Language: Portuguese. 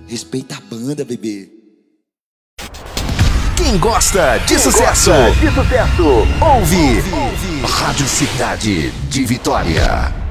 Respeita a banda, bebê. Quem gosta de sucesso, ouve Rádio Cidade de Vitória.